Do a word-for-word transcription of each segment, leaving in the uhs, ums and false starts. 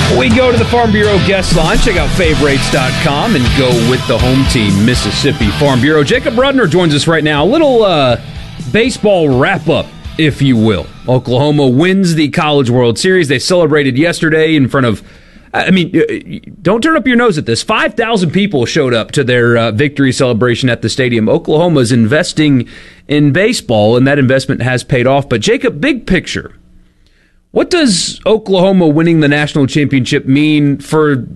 We go to the Farm Bureau guest line. Check out favorites dot com and go with the home team, Mississippi Farm Bureau. Jacob Rudner joins us right now. A little uh, baseball wrap-up, if you will. Oklahoma wins the College World Series. They celebrated yesterday in front of, I mean, don't turn up your nose at this. five thousand people showed up to their uh, victory celebration at the stadium. Oklahoma is investing in baseball, and that investment has paid off. But Jacob, big picture, what does Oklahoma winning the national championship mean for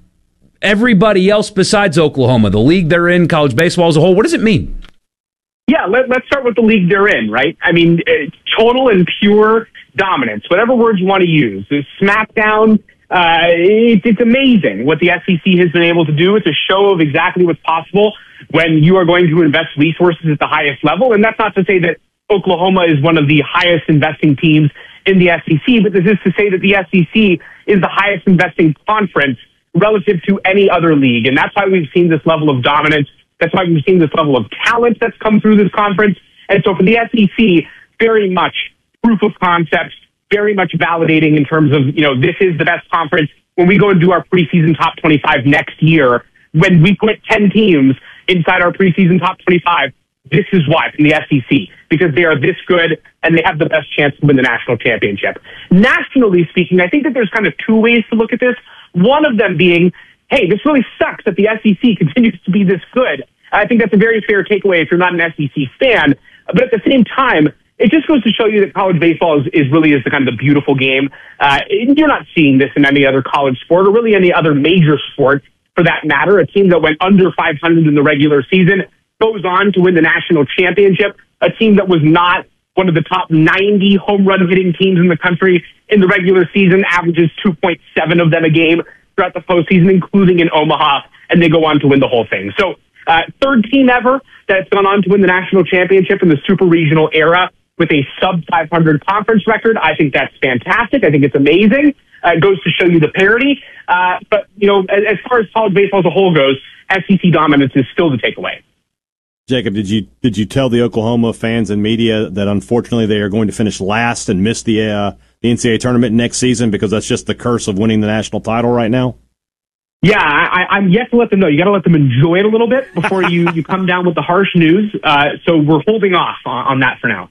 everybody else besides Oklahoma, the league they're in, college baseball as a whole? What does it mean? Yeah, let, let's start with the league they're in, right? I mean, uh, total and pure dominance, whatever words you want to use. The smackdown, uh, it, it's amazing what the S E C has been able to do. It's a show of exactly what's possible when you are going to invest resources at the highest level. And that's not to say that Oklahoma is one of the highest investing teams in the S E C, but this is to say that the S E C is the highest investing conference relative to any other league. And that's why we've seen this level of dominance. That's why we've seen this level of talent that's come through this conference. And so for the S E C, very much proof of concept, very much validating in terms of, you know, this is the best conference. When we go and do our preseason top twenty-five next year, when we put ten teams inside our preseason top twenty-five, this is why, from the S E C, because they are this good and they have the best chance to win the national championship. Nationally speaking, I think that there's kind of two ways to look at this. One of them being, hey, this really sucks that the S E C continues to be this good. I think that's a very fair takeaway if you're not an S E C fan. But at the same time, it just goes to show you that college baseball is, is really is the kind of the beautiful game. Uh, you're not seeing this in any other college sport or really any other major sport for that matter. A team that went under five hundred in the regular season goes on to win the national championship. A team that was not one of the top ninety home run hitting teams in the country in the regular season averages two point seven of them a game throughout the postseason, including in Omaha, and they go on to win the whole thing. So uh, third team ever that's gone on to win the national championship in the super regional era with a sub five hundred conference record. I think that's fantastic. I think it's amazing. Uh, it goes to show you the parity. Uh, but, you know, as, as far as college baseball as a whole goes, S E C dominance is still the takeaway. Jacob, did you did you tell the Oklahoma fans and media that unfortunately they are going to finish last and miss the uh, the N C double A tournament next season because that's just the curse of winning the national title right now? Yeah, I, I'm yet to let them know. You got to let them enjoy it a little bit before you, you come down with the harsh news. Uh, so we're holding off on, on that for now.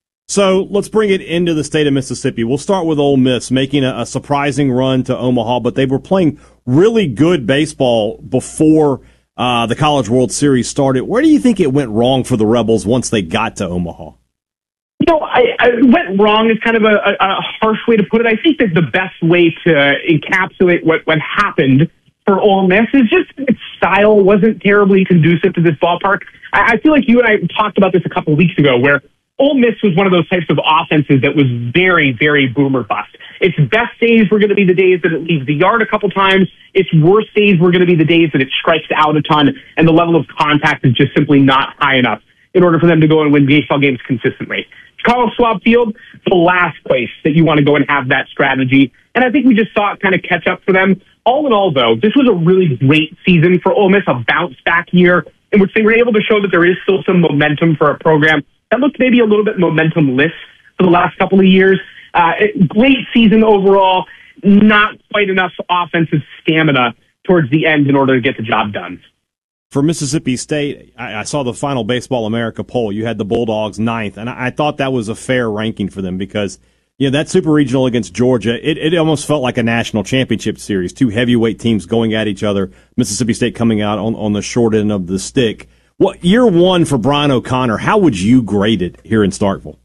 So let's bring it into the state of Mississippi. We'll start with Ole Miss making a, a surprising run to Omaha, but they were playing really good baseball before Uh, the College World Series started. Where do you think it went wrong for the Rebels once they got to Omaha? You know, I, I went wrong is kind of a, a, a harsh way to put it. I think that the best way to encapsulate what, what happened for Ole Miss is just its style wasn't terribly conducive to this ballpark. I, I feel like you and I talked about this a couple of weeks ago where Ole Miss was one of those types of offenses that was very, very boomer bust. Its best days were going to be the days that it leaves the yard a couple times. Its worst days were going to be the days that it strikes out a ton, and the level of contact is just simply not high enough in order for them to go and win baseball games consistently. Carl Schwab Field, the last place that you want to go and have that strategy, and I think we just saw it kind of catch up for them. All in all, though, this was a really great season for Ole Miss, a bounce-back year in which they were able to show that there is still some momentum for a program that looked maybe a little bit momentum-less for the last couple of years. Uh, great season overall, not quite enough offensive stamina towards the end in order to get the job done. For Mississippi State, I, I saw the final Baseball America poll. You had the Bulldogs ninth, and I, I thought that was a fair ranking for them because, you know, that super regional against Georgia, it, it almost felt like a national championship series. Two heavyweight teams going at each other. Mississippi State coming out on, on the short end of the stick. What year one for Brian O'Connor? How would you grade it here in Starkville?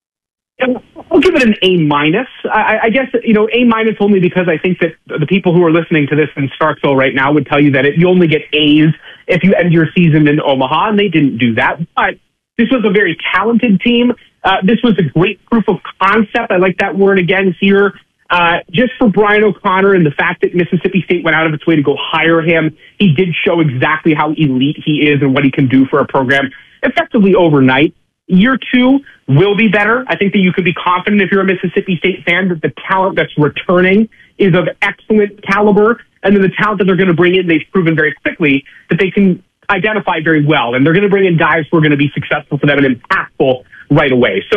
I'll give it an A minus. I, I guess, you know, A minus only because I think that the people who are listening to this in Starkville right now would tell you that it, you only get A's if you end your season in Omaha, and they didn't do that. But this was a very talented team. Uh, this was a great proof of concept. I like that word again here. Uh, just for Brian O'Connor and the fact that Mississippi State went out of its way to go hire him, he did show exactly how elite he is and what he can do for a program effectively overnight. Year two will be better. I think that you could be confident if you're a Mississippi State fan that the talent that's returning is of excellent caliber, and then the talent that they're going to bring in, they've proven very quickly that they can identify very well, and they're going to bring in guys who are going to be successful for them and impactful right away. So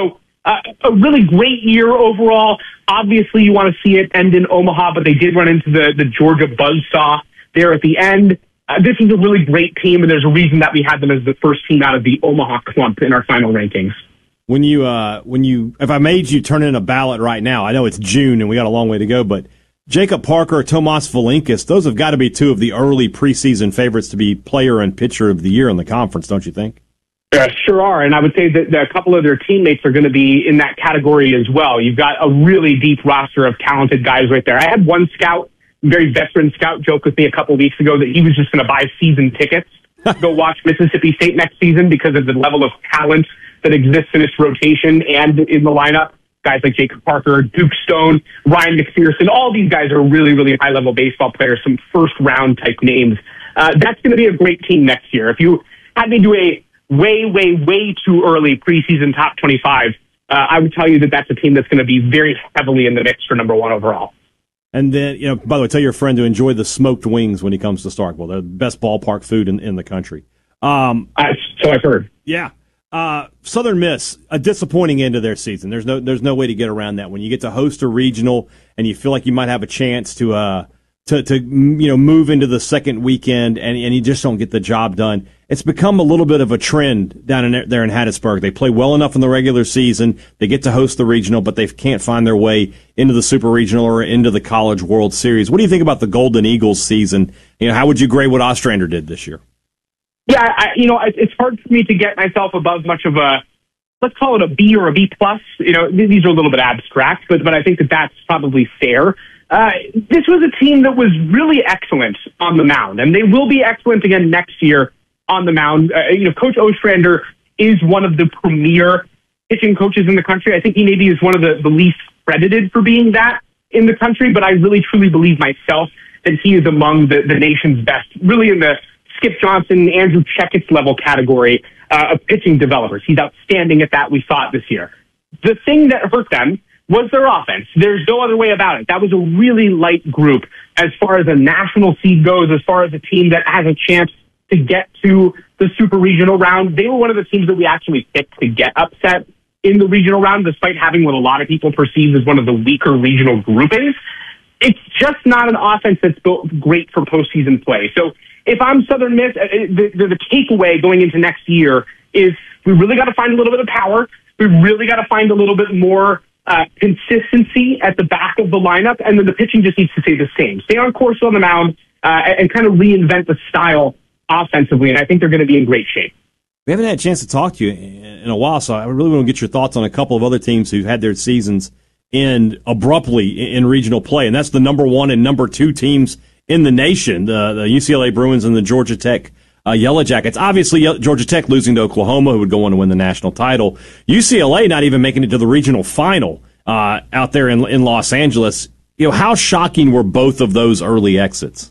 uh, a really great year overall. Obviously, you want to see it end in Omaha, but they did run into the, the Georgia buzzsaw there at the end. Uh, this is a really great team, and there's a reason that we had them as the first team out of the Omaha clump in our final rankings. When you, uh, when you, if I made you turn in a ballot right now, I know it's June and we got a long way to go, but Jacob Parker, Tomas Valinkas, those have got to be two of the early preseason favorites to be player and pitcher of the year in the conference, don't you think? Yeah, sure are, and I would say that a couple of their teammates are going to be in that category as well. You've got a really deep roster of talented guys right there. I had one scout, very veteran scout, joke with me a couple of weeks ago that he was just going to buy season tickets to go watch Mississippi State next season because of the level of talent that exists in its rotation and in the lineup. Guys like Jacob Parker, Duke Stone, Ryan McPherson, all these guys are really, really high-level baseball players, some first-round type names. Uh, that's going to be a great team next year. If you had me do a way, way, way too early preseason top twenty-five, uh, I would tell you that that's a team that's going to be very heavily in the mix for number one overall. And then, you know, by the way, tell your friend to enjoy the smoked wings when he comes to Starkville. They're the best ballpark food in, in the country. Um, uh, so I've heard. Yeah. Uh, Southern Miss, a disappointing end of their season. There's no, there's no way to get around that. When you get to host a regional and you feel like you might have a chance to, uh, to, to, you know, move into the second weekend and, and you just don't get the job done. It's become a little bit of a trend down in there in Hattiesburg. They play well enough in the regular season. They get to host the regional, but they can't find their way into the Super Regional or into the College World Series. What do you think about the Golden Eagles season? You know, how would you grade what Ostrander did this year? Yeah, I, you know, it's hard for me to get myself above much of a, let's call it a B or a B plus. You know, these are a little bit abstract, but but I think that that's probably fair. Uh, this was a team that was really excellent on the mound, and they will be excellent again next year on the mound. Uh, you know, Coach Ostrander is one of the premier pitching coaches in the country. I think he maybe is one of the, the least credited for being that in the country, but I really truly believe myself that he is among the, the nation's best, really in the Skip Johnson, Andrew Chekic's level category uh, of pitching developers. He's outstanding at that, we thought, this year. The thing that hurt them was their offense. There's no other way about it. That was a really light group as far as a national seed goes, as far as a team that has a chance to get to the super regional round. They were one of the teams that we actually picked to get upset in the regional round, despite having what a lot of people perceive as one of the weaker regional groupings. It's just not an offense that's built great for postseason play. So if I'm Southern Miss, the, the, the takeaway going into next year is we really got to find a little bit of power. We really got to find a little bit more uh, consistency at the back of the lineup, and then the pitching just needs to stay the same. Stay on course on the mound uh, and kind of reinvent the style offensively, and I think they're going to be in great shape. We haven't had a chance to talk to you in a while, so I really want to get your thoughts on a couple of other teams who've had their seasons end abruptly in regional play, and that's the number one and number two teams in the nation, the, the U C L A Bruins and the Georgia Tech uh, Yellow Jackets. Obviously, Georgia Tech losing to Oklahoma, who would go on to win the national title. U C L A not even making it to the regional final uh, out there in, in Los Angeles. You know, how shocking were both of those early exits?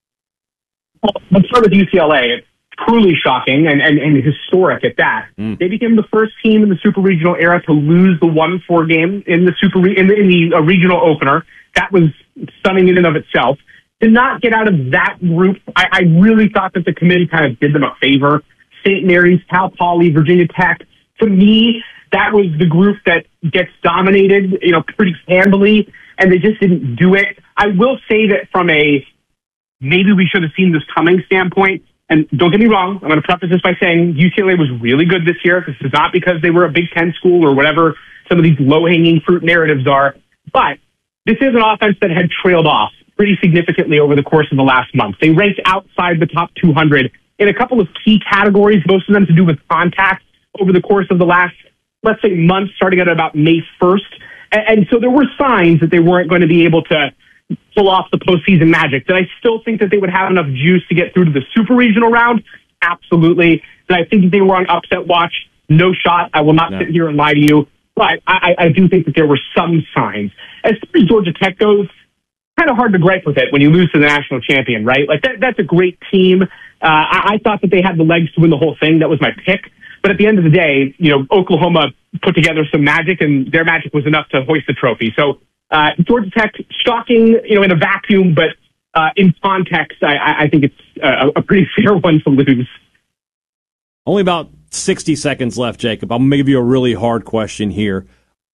Well, let's start with U C L A. It's truly shocking and, and, and historic at that. Mm. They became the first team in the Super Regional era to lose the one four game in the Super in the, in the uh, regional opener. That was stunning in and of itself. To not get out of that group, I, I really thought that the committee kind of did them a favor. Saint Mary's, Cal Poly, Virginia Tech. To me, that was the group that gets dominated, you know, pretty handily, and they just didn't do it. I will say that from a maybe we should have seen this coming standpoint, and don't get me wrong, I'm going to preface this by saying U C L A was really good this year. This is not because they were a Big Ten school or whatever some of these low-hanging fruit narratives are, but this is an offense that had trailed off pretty significantly over the course of the last month. They ranked outside the top two hundred in a couple of key categories, most of them to do with contact over the course of the last, let's say, month, starting at about May first. And, and so there were signs that they weren't going to be able to pull off the postseason magic. Did I still think that they would have enough juice to get through to the super regional round? Absolutely. Did I think that they were on upset watch? No shot. I will not no. sit here and lie to you. But I, I do think that there were some signs. As far as Georgia Tech goes, kind of hard to gripe with it when you lose to the national champion, right? Like that, that's a great team. Uh, I, I thought that they had the legs to win the whole thing. That was my pick. But at the end of the day, you know, Oklahoma put together some magic, and their magic was enough to hoist the trophy. So uh, Georgia Tech, shocking, you know, in a vacuum, but uh, in context, I, I think it's a, a pretty fair one to lose. Only about sixty seconds left, Jacob. I'm going to give you a really hard question here.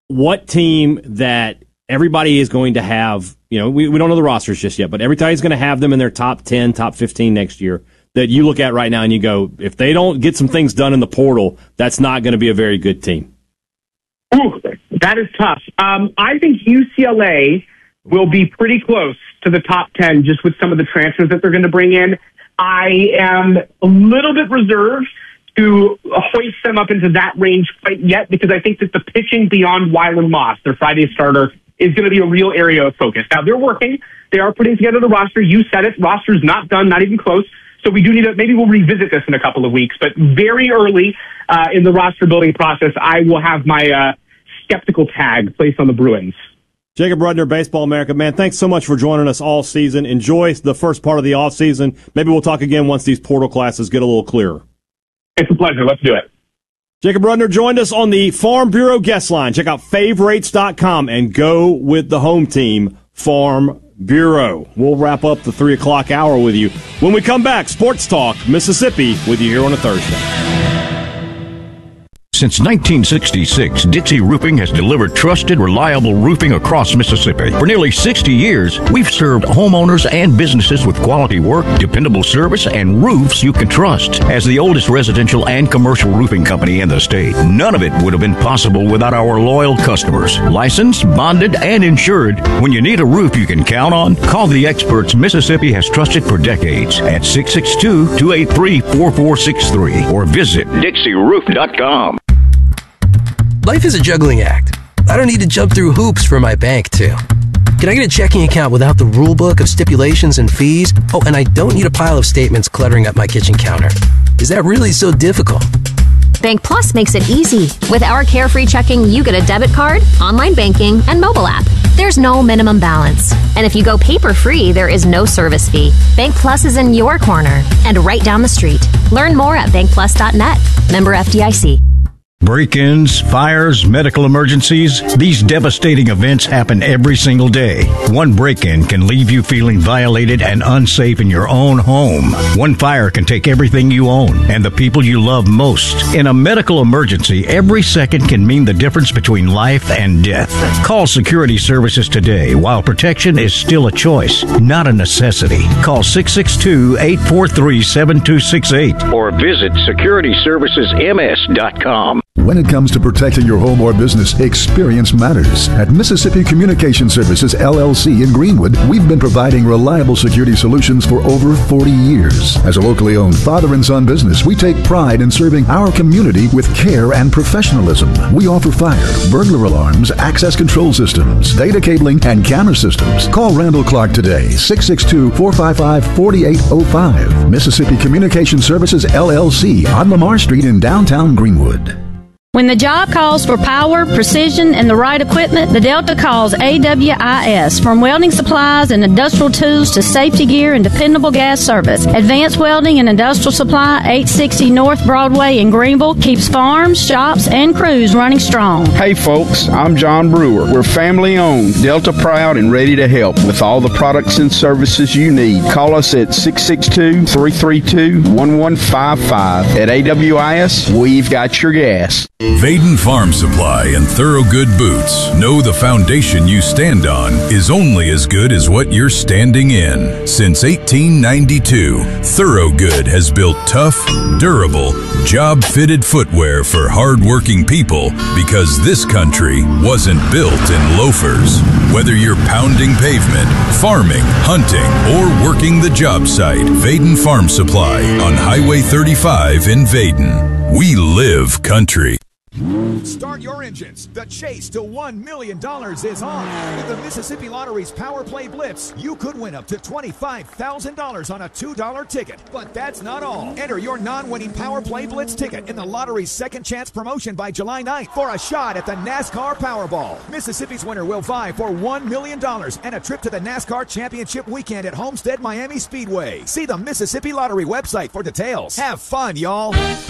what team that everybody is going to have, you know, we, we don't know the rosters just yet, but everybody's going to have them in their top ten, top fifteen next year that you look at right now and you go, if they don't get some things done in the portal, that's not going to be a very good team? Ooh, that is tough. Um, I think U C L A will be pretty close to the top ten just with some of the transfers that they're going to bring in. I am a little bit reserved to hoist them up into that range quite yet because I think that the pitching beyond Wyland Moss, their Friday starter, is going to be a real area of focus. Now, they're working. They are putting together the roster. You said it. Roster's not done, not even close. So we do need to, maybe we'll revisit this in a couple of weeks. But very early uh, in the roster building process, I will have my uh, skeptical tag placed on the Bruins. Jacob Rudner, Baseball America. Man, thanks so much for joining us all season. Enjoy the first part of the offseason. Maybe we'll talk again once these portal classes get a little clearer. It's a pleasure. Let's do it. Jacob Rudner joined us on the Farm Bureau guest line. Check out Fave Rates dot com and go with the home team, Farm Bureau. We'll wrap up the three o'clock hour with you. When we come back, Sports Talk Mississippi with you here on a Thursday. Since nineteen sixty-six, Dixie Roofing has delivered trusted, reliable roofing across Mississippi. For nearly sixty years, we've served homeowners and businesses with quality work, dependable service, and roofs you can trust. As the oldest residential and commercial roofing company in the state, none of it would have been possible without our loyal customers. Licensed, bonded, and insured. When you need a roof you can count on, call the experts Mississippi has trusted for decades at six six two, two eight three, four four six three or visit Dixie Roof dot com. Life is a juggling act. I don't need to jump through hoops for my bank, too. Can I get a checking account without the rule book of stipulations and fees? Oh, and I don't need a pile of statements cluttering up my kitchen counter. Is that really so difficult? Bank Plus makes it easy. With our Carefree Checking, you get a debit card, online banking, and mobile app. There's no minimum balance. And if you go paper-free, there is no service fee. Bank Plus is in your corner and right down the street. Learn more at bank plus dot net. Member F D I C. Break-ins, fires, medical emergencies, these devastating events happen every single day. One break-in can leave you feeling violated and unsafe in your own home. One fire can take everything you own and the people you love most. In a medical emergency, every second can mean the difference between life and death. Call Security Services today while protection is still a choice, not a necessity. Call six six two, eight four three, seven two six eight or visit security services m s dot com. When it comes to protecting your home or business, experience matters. At Mississippi Communication Services, L L C in Greenwood, we've been providing reliable security solutions for over forty years. As a locally owned father and son business, we take pride in serving our community with care and professionalism. We offer fire, burglar alarms, access control systems, data cabling, and camera systems. Call Randall Clark today, six six two, four five five, four eight zero five. Mississippi Communication Services, L L C on Lamar Street in downtown Greenwood. When the job calls for power, precision, and the right equipment, the Delta calls A W I S. From welding supplies and industrial tools to safety gear and dependable gas service, Advanced Welding and Industrial Supply, eight sixty North Broadway in Greenville, keeps farms, shops, and crews running strong. Hey folks, I'm John Brewer. We're family owned, Delta proud, and ready to help with all the products and services you need. Call us at six six two, three three two, one one five five. At A W I S, we've got your gas. Vaden Farm Supply and Thoroughgood Boots. Know the foundation you stand on is only as good as what you're standing in. Since eighteen ninety-two, Thoroughgood has built tough, durable, job-fitted footwear for hard-working people because this country wasn't built in loafers. Whether you're pounding pavement, farming, hunting, or working the job site, Vaden Farm Supply on Highway thirty-five in Vaden. We live country. Start your engines. The chase to one million dollars is on. With the Mississippi Lottery's Power Play Blitz, you could win up to twenty-five thousand dollars on a two dollar ticket. But that's not all. Enter your non-winning Power Play Blitz ticket in the lottery's second chance promotion by July ninth for a shot at the NASCAR Powerball. Mississippi's winner will vie for one million dollars and a trip to the NASCAR Championship weekend at Homestead Miami Speedway. See the Mississippi Lottery website for details. Have fun, y'all.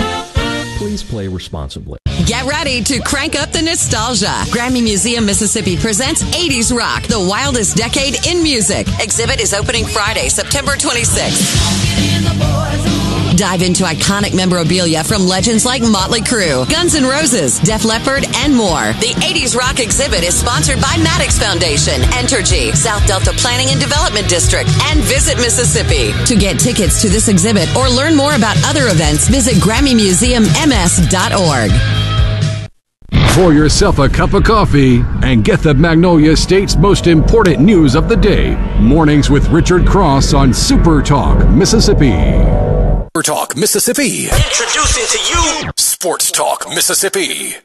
Please play responsibly. Get ready to crank up the nostalgia. Grammy Museum Mississippi presents eighties Rock, the wildest decade in music. Exhibit is opening Friday, September twenty-sixth. Dive into iconic memorabilia from legends like Motley Crue, Guns N' Roses, Def Leppard, and more. The eighties Rock exhibit is sponsored by Maddox Foundation, Entergy, South Delta Planning and Development District, and Visit Mississippi. To get tickets to this exhibit or learn more about other events, visit Grammy Museum M S dot org. Pour yourself a cup of coffee and get the Magnolia State's most important news of the day. Mornings with Richard Cross on Super Talk, Mississippi. Super Talk, Mississippi. Introducing to you Sports Talk, Mississippi.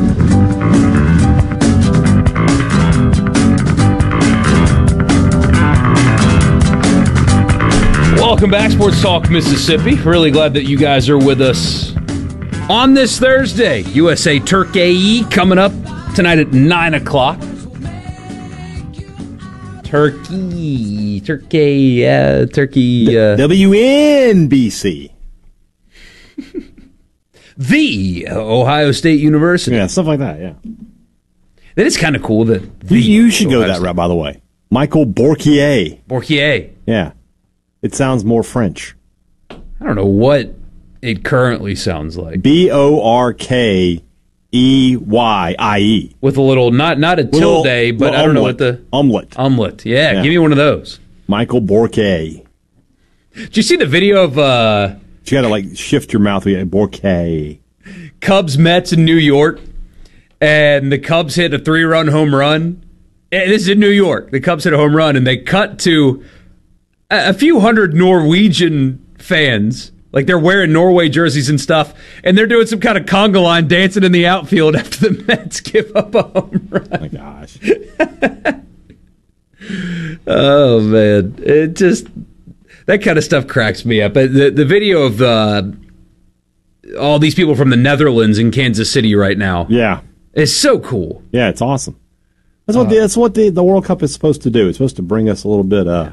Welcome back, Sports Talk, Mississippi. Really glad that you guys are with us on this Thursday. U S A Turkey coming up tonight at nine o'clock. Turkey, Turkey, uh, Turkey. Uh, W N B C. The Ohio State University. Yeah, stuff like that, yeah. That is kind of cool that the You, you should Ohio go that State. route, by the way. Michael Bourquier. Bourquier. Yeah. It sounds more French. I don't know what it currently sounds like. B O R K E Y I E. With a little, not not a tilde, Little- but little I don't know omelet. what the... Omelet. Omelet. Yeah, Yeah. give me one of those. Michael Bourquier. Did you see the video of uh, You got to, like, shift your mouth with Bourquier. Cubs Mets in New York? And the Cubs hit a three-run home run. And this is in New York. The Cubs hit a home run, and they cut to a, a few hundred Norwegian fans. Like, they're wearing Norway jerseys and stuff, and they're doing some kind of conga line dancing in the outfield after the Mets give up a home run. Oh, my gosh. Oh, man. It just... That kind of stuff cracks me up. But the, the video of uh, all these people from the Netherlands in Kansas City right now Yeah. is so cool. Yeah, it's awesome. That's what, Uh, the, that's what the, the World Cup is supposed to do. It's supposed to bring us a little bit, uh,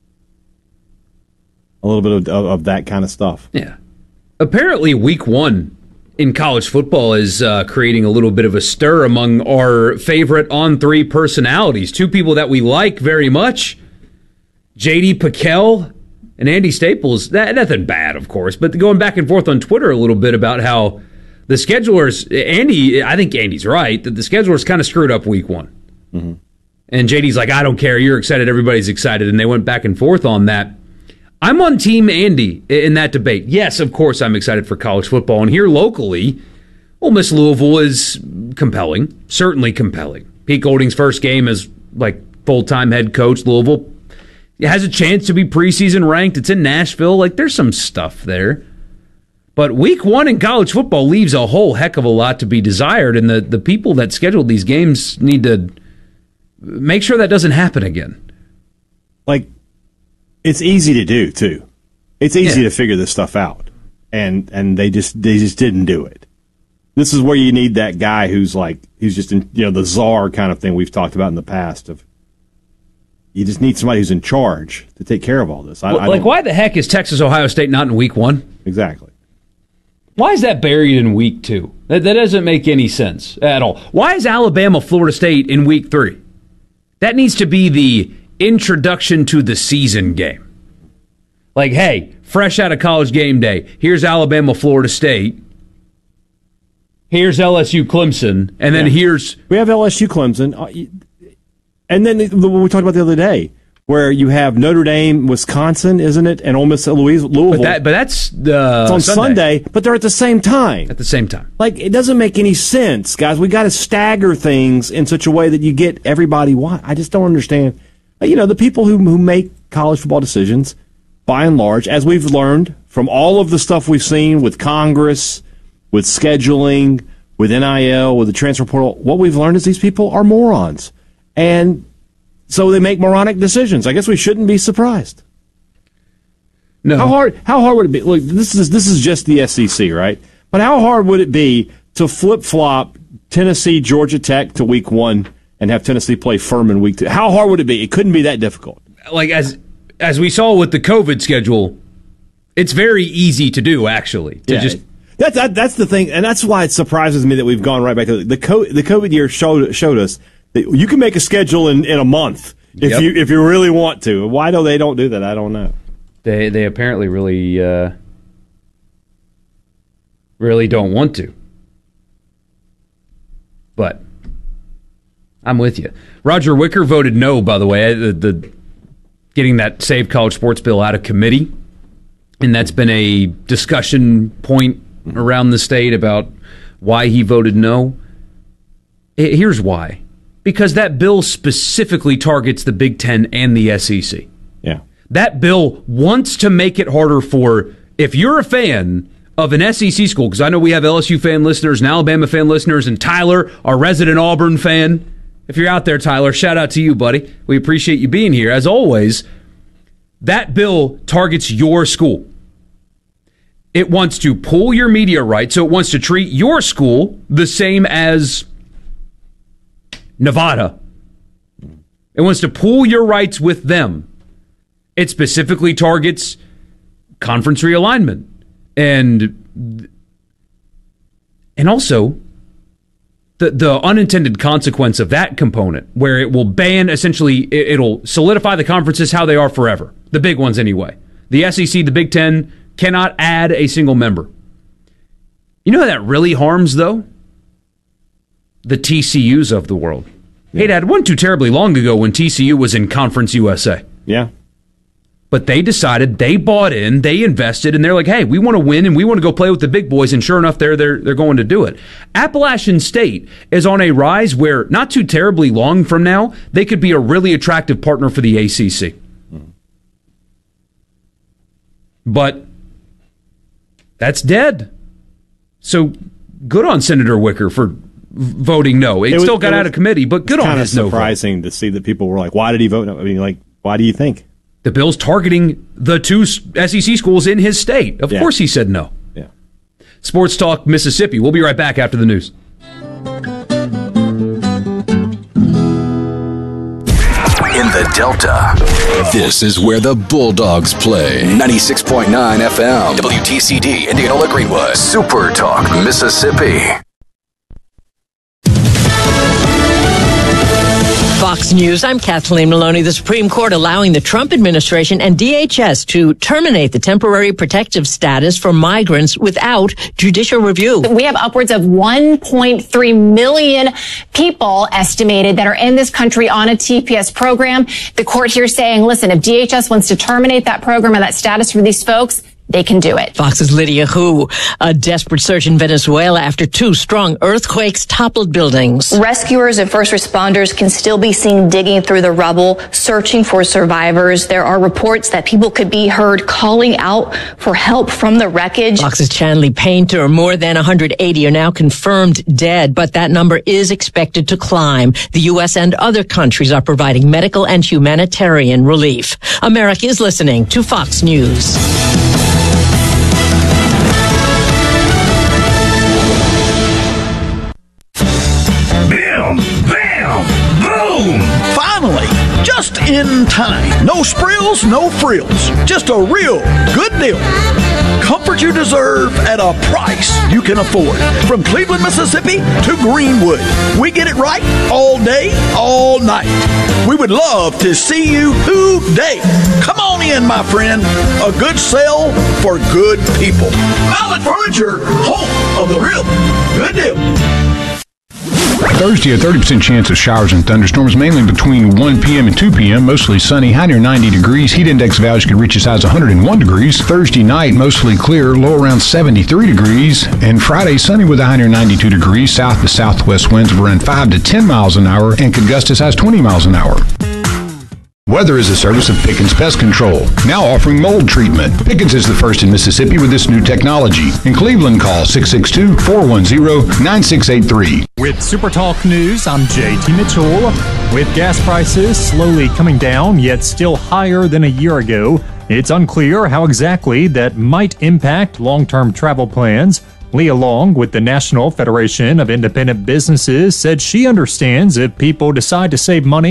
a little bit of, of, of that kind of stuff. Yeah. Apparently, week one in college football is uh, creating a little bit of a stir among our favorite on-three personalities. Two people that we like very much, J D Pickell and Andy Staples. That, nothing bad, of course, but going back and forth on Twitter a little bit about how the schedulers, Andy, I think Andy's right, that the schedulers kind of screwed up week one. Mm-hmm. And J D's like, I don't care, you're excited, everybody's excited, and they went back and forth on that. I'm on Team Andy in that debate. Yes, of course, I'm excited for college football. And here locally, Ole Miss Louisville is compelling, certainly compelling. Pete Golding's first game as like full-time head coach. Louisville has a chance to be preseason ranked. It's in Nashville. Like, there's some stuff there. But week one in college football leaves a whole heck of a lot to be desired, and the, the people that scheduled these games need to make sure that doesn't happen again. Like, it's easy to do, too. It's easy Yeah. to figure this stuff out. And and they just they just didn't do it. This is where you need that guy who's like, who's just, in, you know, the czar kind of thing we've talked about in the past. Of You just need somebody who's in charge to take care of all this. I, Well, I like, don't- why the heck is Texas Ohio State not in week one? Exactly. Why is that buried in week two? That, that doesn't make any sense at all. Why is Alabama Florida State in week three? That needs to be the introduction to the season game. Like, hey, fresh out of college game day, here's Alabama Florida State. Here's L S U Clemson. And then Yeah. here's... We have L S U Clemson. Uh, y- And then the- what we talked about the other day, where you have Notre Dame, Wisconsin, isn't it? And Ole Miss, Louis- Louisville. But, that, but that's the it's on Sunday. but they're at the same time. At the same time. Like, it doesn't make any sense, guys. We got to stagger things in such a way that you get everybody. Why? I just don't understand. Uh, You know, the people who who make college football decisions, by and large, as we've learned from all of the stuff we've seen with Congress, with scheduling, with N I L, with the transfer portal, what we've learned is these people are morons. And so they make moronic decisions. I guess we shouldn't be surprised. No. How hard how hard would it be? Look, this is this is just the S E C, right? But how hard would it be to flip-flop Tennessee, Georgia Tech to week one and have Tennessee play Furman week two? How hard would it be? It couldn't be that difficult. Like, as as we saw with the COVID schedule, it's very easy to do, actually. To Yeah. just That, that, that's the thing, and that's why it surprises me that we've gone right back to the COVID, the COVID year showed showed us that you can make a schedule in, in a month if Yep. you if you really want to. Why do they don't do that? I don't know. They they apparently really uh, really don't want to. But I'm with you. Roger Wicker voted no, by the way, the, the getting that Save College Sports bill out of committee. And that's been a discussion point around the state about why he voted no. Here's why. Because that bill specifically targets the Big Ten and the S E C. Yeah. That bill wants to make it harder for, if you're a fan of an S E C school, because I know we have L S U fan listeners and Alabama fan listeners, and Tyler, our resident Auburn fan. If you're out there, Tyler, shout out to you, buddy. We appreciate you being here. As always, that bill targets your school. It wants to pull your media rights, so it wants to treat your school the same as Nevada. It wants to pool your rights with them. It specifically targets conference realignment. And and also the the unintended consequence of that component, where it will ban, essentially, it, it'll solidify the conferences how they are forever. The big ones anyway. The S E C, the Big Ten, cannot add a single member. You know how that really harms, though? The T C Us of the world. Yeah. Hey, Dad, it wasn't too terribly long ago when T C U was in Conference U S A. Yeah. But they decided, they bought in, they invested, and they're like, hey, we want to win and we want to go play with the big boys, and sure enough, they're, they're, they're going to do it. Appalachian State is on a rise where, not too terribly long from now, they could be a really attractive partner for the A C C. Mm. But that's dead. So good on Senator Wicker for voting no. It, it was, still got it out of committee, but good on his no vote. It's kind of surprising to see that people were like, why did he vote no? I mean, like, why do you think? The bill's targeting the two S E C schools in his state. Of yeah. course he said no. Yeah. Sports Talk Mississippi. We'll be right back after the news. In the Delta, this is where the Bulldogs play. ninety-six point nine F M, W T C D, Indianola Greenwood. Super Talk Mississippi. Fox News, I'm Kathleen Maloney. The Supreme Court allowing the Trump administration and D H S to terminate the temporary protective status for migrants without judicial review. We have upwards of one point three million people estimated that are in this country on a T P S program. The court here saying, listen, if D H S wants to terminate that program or that status for these folks, they can do it. Fox's Lydia Hu. A desperate search in Venezuela after two strong earthquakes toppled buildings. Rescuers and first responders can still be seen digging through the rubble, searching for survivors. There are reports that people could be heard calling out for help from the wreckage. Fox's Chanley Painter. More than one hundred eighty are now confirmed dead, but that number is expected to climb. The U S and other countries are providing medical and humanitarian relief. America is listening to Fox News. Bam! Bam! Boom! Finally! Just in time. No sprills, no frills. Just a real good deal. Comfort you deserve at a price you can afford. From Cleveland, Mississippi to Greenwood. We get it right all day, all night. We would love to see you today. Come on in, my friend. A good sale for good people. Mallet Furniture, home of the real good deal. Thursday, a thirty percent chance of showers and thunderstorms, mainly between one p.m. and two p.m., mostly sunny, high near ninety degrees. Heat index values could reach as high as one hundred one degrees. Thursday night, mostly clear, low around seventy-three degrees. And Friday, sunny with a high near ninety-two degrees. South to southwest winds of around five to ten miles an hour and could gust as high as twenty miles an hour. Weather is a service of Pickens Pest Control, now offering mold treatment. Pickens is the first in Mississippi with this new technology. In Cleveland, call six six two, four one zero, nine six eight three. With Super Talk News, I'm J T Mitchell. With gas prices slowly coming down, yet still higher than a year ago, it's unclear how exactly that might impact long-term travel plans. Leah Long with the National Federation of Independent Businesses said she understands if people decide to save money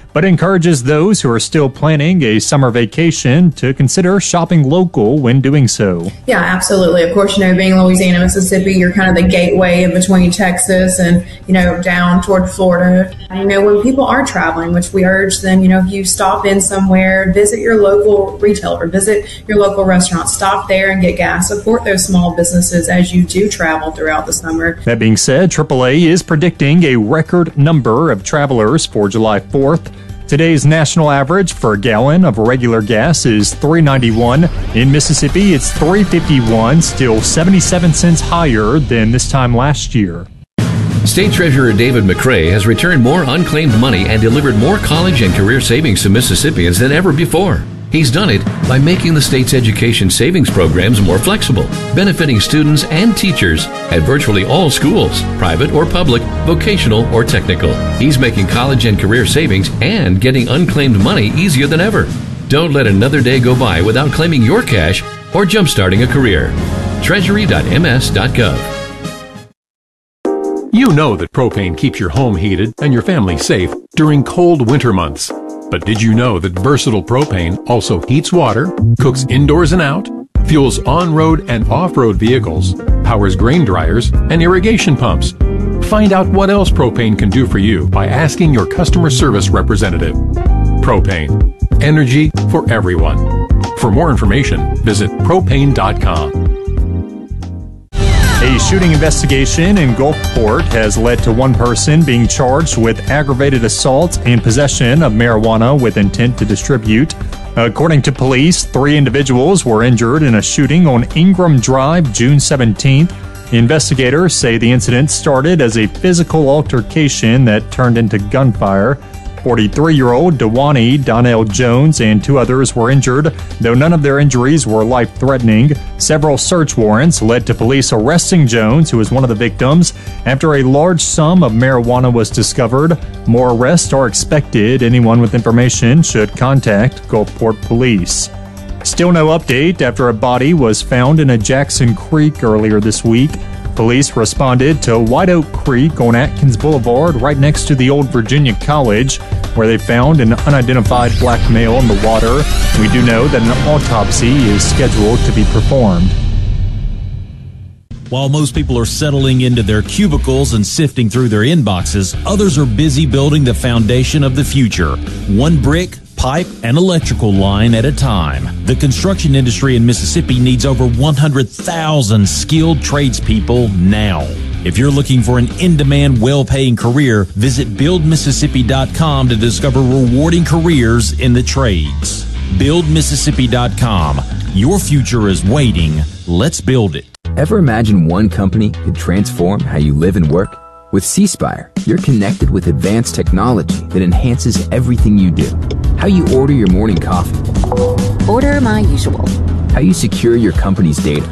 but encourages those who are still planning a summer vacation to consider shopping local when doing so. Yeah, absolutely. Of course, you know, being Louisiana, Mississippi, you're kind of the gateway in between Texas and, you know, down toward Florida. You know, when people are traveling, which we urge them, you know, if you stop in somewhere, visit your local retailer, visit your local restaurant, stop there and get gas. Support those small businesses as you do travel throughout the summer. That being said, triple A is predicting a record number of travelers for July fourth. Today's national average for a gallon of regular gas is three ninety-one. In Mississippi, it's three fifty-one, still seventy-seven cents higher than this time last year. State Treasurer David McCray has returned more unclaimed money and delivered more college and career savings to Mississippians than ever before. He's done it by making the state's education savings programs more flexible, benefiting students and teachers at virtually all schools, private or public, vocational or technical. He's making college and career savings and getting unclaimed money easier than ever. Don't let another day go by without claiming your cash or jumpstarting a career. Treasury dot m s dot gov. You know that propane keeps your home heated and your family safe during cold winter months. But did you know that Versatile Propane also heats water, cooks indoors and out, fuels on-road and off-road vehicles, powers grain dryers, and irrigation pumps? Find out what else propane can do for you by asking your customer service representative. Propane. Energy for everyone. For more information, visit propane dot com. A shooting investigation in Gulfport has led to one person being charged with aggravated assault and possession of marijuana with intent to distribute. According to police, three individuals were injured in a shooting on Ingram Drive June seventeenth. Investigators say the incident started as a physical altercation that turned into gunfire. forty-three-year-old Dewani Donnell Jones and two others were injured, though none of their injuries were life-threatening. Several search warrants led to police arresting Jones, who was one of the victims, after a large sum of marijuana was discovered. More arrests are expected. Anyone with information should contact Gulfport Police. Still no update after a body was found in a Jackson Creek earlier this week. Police responded to White Oak Creek on Atkins Boulevard right next to the Old Virginia College, where they found an unidentified black male in the water. We do know that an autopsy is scheduled to be performed. While most people are settling into their cubicles and sifting through their inboxes, others are busy building the foundation of the future. One brick, pipe, and electrical line at a time. The construction industry in Mississippi needs over one hundred thousand skilled tradespeople now. If you're looking for an in-demand, well-paying career, visit build mississippi dot com to discover rewarding careers in the trades. build mississippi dot com. Your future is waiting. Let's build it. Ever imagine one company could transform how you live and work? With C Spire, you're connected with advanced technology that enhances everything you do. How you order your morning coffee. Order my usual. How you secure your company's data.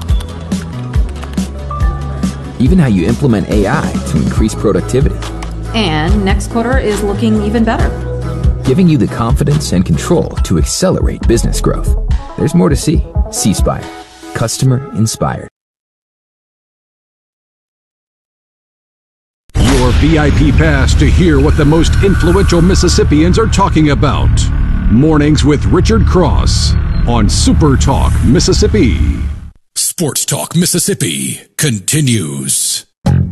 Even how you implement A I to increase productivity. And next quarter is looking even better. Giving you the confidence and control to accelerate business growth. There's more to see. C Spire. Customer inspired. Your V I P pass to hear what the most influential Mississippians are talking about. Mornings with Richard Cross on Super Talk Mississippi. Sports Talk Mississippi continues.